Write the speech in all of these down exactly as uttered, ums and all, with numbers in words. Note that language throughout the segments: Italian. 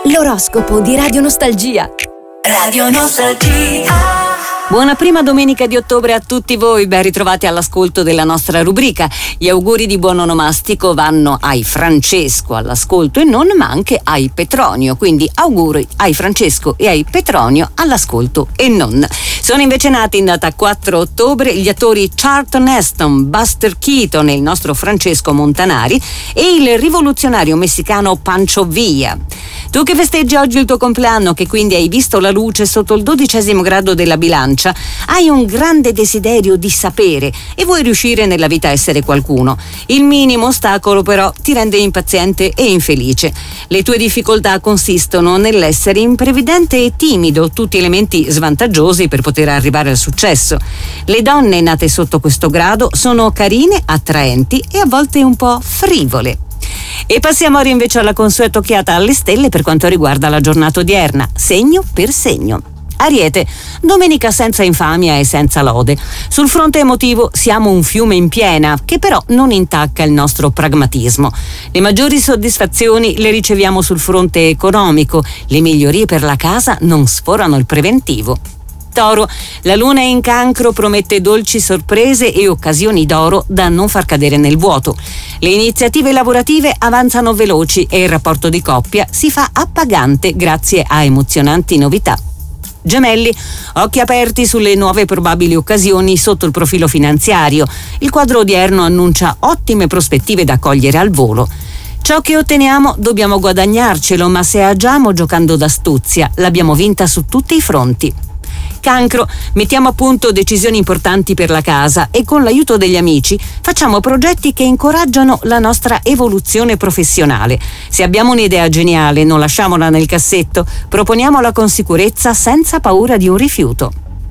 L'oroscopo di Radio Nostalgia. Radio Nostalgia. Buona prima domenica di ottobre a tutti voi, ben ritrovati all'ascolto della nostra rubrica. Gli auguri di buon onomastico vanno ai Francesco all'ascolto e non, ma anche ai Petronio, quindi auguri ai Francesco e ai Petronio all'ascolto e non. Sono invece nati in data quattro ottobre gli attori Charlton Heston, Buster Keaton e il nostro Francesco Montanari e il rivoluzionario messicano Pancho Villa. Tu che festeggi oggi il tuo compleanno, che quindi hai visto la luce sotto il dodicesimo grado della bilancia, hai un grande desiderio di sapere e vuoi riuscire nella vita a essere qualcuno. Il minimo ostacolo però ti rende impaziente e infelice. Le tue difficoltà consistono nell'essere imprevidente e timido, tutti elementi svantaggiosi per poter arrivare al successo. Le donne nate sotto questo grado sono carine, attraenti e a volte un po' frivole. E passiamo ora invece alla consueta occhiata alle stelle per quanto riguarda la giornata odierna, segno per segno. Ariete, domenica senza infamia e senza lode. Sul fronte emotivo siamo un fiume in piena, che però non intacca il nostro pragmatismo. Le maggiori soddisfazioni le riceviamo sul fronte economico, le migliorie per la casa non sforano il preventivo. Toro, la luna in Cancro promette dolci sorprese e occasioni d'oro da non far cadere nel vuoto. Le iniziative lavorative avanzano veloci e il rapporto di coppia si fa appagante grazie a emozionanti novità. Gemelli, occhi aperti sulle nuove probabili occasioni sotto il profilo finanziario. Il quadro odierno annuncia ottime prospettive da cogliere al volo. Ciò che otteniamo dobbiamo guadagnarcelo, ma se agiamo giocando d'astuzia, l'abbiamo vinta su tutti i fronti. Cancro, mettiamo a punto decisioni importanti per la casa e con l'aiuto degli amici facciamo progetti che incoraggiano la nostra evoluzione professionale. Se abbiamo un'idea geniale, non lasciamola nel cassetto, proponiamola con sicurezza senza paura di un rifiuto.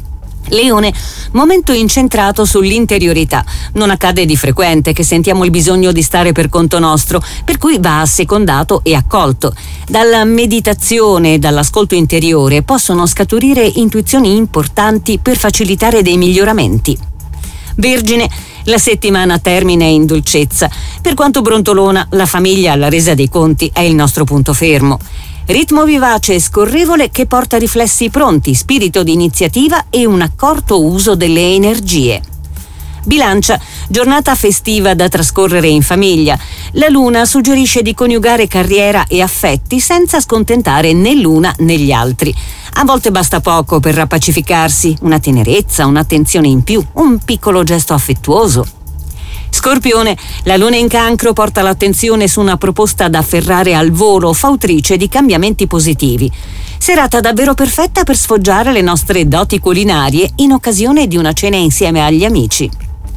Leone, momento incentrato sull'interiorità. Non accade di frequente che sentiamo il bisogno di stare per conto nostro, per cui va assecondato e accolto. Dalla meditazione e dall'ascolto interiore possono scaturire intuizioni importanti per facilitare dei miglioramenti. Vergine, la settimana termina in dolcezza. Per quanto brontolona, la famiglia alla resa dei conti è il nostro punto fermo. Ritmo vivace e scorrevole che porta riflessi pronti, spirito di iniziativa e un accorto uso delle energie. Bilancia, giornata festiva da trascorrere in famiglia. La luna suggerisce di coniugare carriera e affetti senza scontentare né l'una né gli altri. A volte basta poco per rappacificarsi, una tenerezza, un'attenzione in più, un piccolo gesto affettuoso. Scorpione, la luna in Cancro porta l'attenzione su una proposta da afferrare al volo, fautrice di cambiamenti positivi. Serata davvero perfetta per sfoggiare le nostre doti culinarie in occasione di una cena insieme agli amici.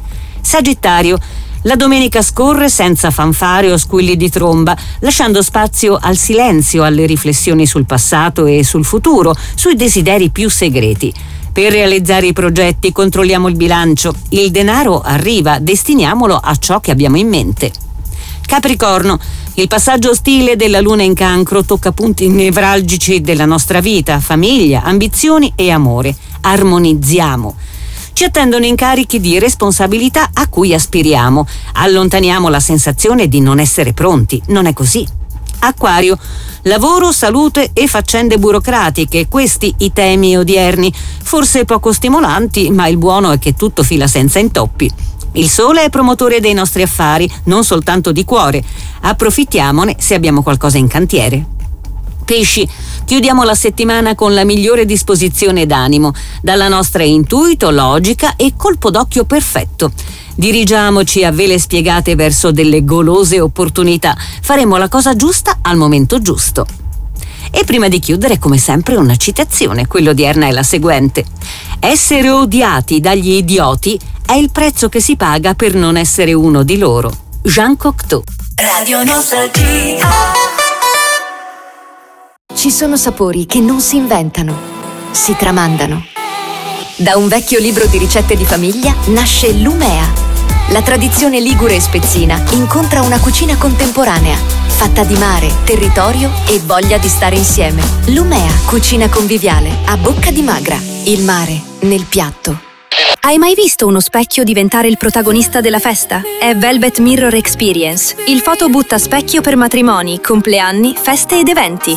Sagittario, la domenica scorre senza fanfare o squilli di tromba, lasciando spazio al silenzio, alle riflessioni sul passato e sul futuro, sui desideri più segreti. Per realizzare i progetti controlliamo il bilancio, il denaro arriva, destiniamolo a ciò che abbiamo in mente. Capricorno, il passaggio ostile della luna in Cancro tocca punti nevralgici della nostra vita, famiglia, ambizioni e amore. Armonizziamo. Ci attendono incarichi di responsabilità a cui aspiriamo. Allontaniamo la sensazione di non essere pronti, non è così. Acquario, lavoro, salute e faccende burocratiche, questi i temi odierni, forse poco stimolanti, ma il buono è che tutto fila senza intoppi. Il sole è promotore dei nostri affari, non soltanto di cuore. Approfittiamone se abbiamo qualcosa in cantiere. Pesci, chiudiamo la settimana con la migliore disposizione d'animo, dalla nostra intuito, logica e colpo d'occhio perfetto. Dirigiamoci a vele spiegate verso delle golose opportunità. Faremo la cosa giusta al momento giusto. E prima di chiudere, come sempre, una citazione. Quella odierna è la seguente: essere odiati dagli idioti è il prezzo che si paga per non essere uno di loro. Jean Cocteau. Radio Nostalgia. Ci sono sapori che non si inventano, si tramandano. Da un vecchio libro di ricette di famiglia nasce Lumea. La tradizione ligure e spezzina incontra una cucina contemporanea, fatta di mare, territorio e voglia di stare insieme. Lumea, cucina conviviale, a bocca di magra. Il mare nel piatto. Hai mai visto uno specchio diventare il protagonista della festa? È Velvet Mirror Experience, il fotobutta specchio per matrimoni, compleanni, feste ed eventi.